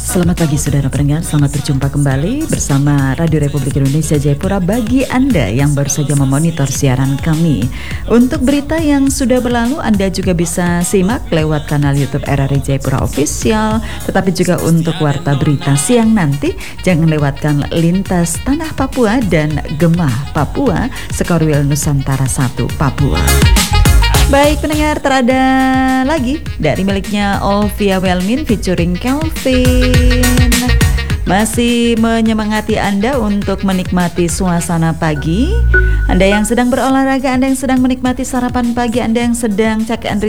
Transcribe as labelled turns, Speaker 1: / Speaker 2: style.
Speaker 1: Selamat pagi saudara pendengar, selamat berjumpa kembali bersama Radio Republik Indonesia Jayapura bagi Anda yang baru saja memonitor siaran kami. Untuk berita yang sudah berlalu Anda juga bisa simak lewat kanal YouTube RRI Jayapura Official. Tetapi juga untuk warta berita siang nanti jangan lewatkan Lintas Tanah Papua dan Gemah Papua Sekorwil Nusantara 1 Papua. Baik pendengar, terada lagi dari miliknya Olvia Welmin featuring Kelvin. Masih menyemangati Anda untuk menikmati suasana pagi. Anda yang sedang berolahraga, Anda yang sedang menikmati sarapan pagi, Anda yang sedang cek and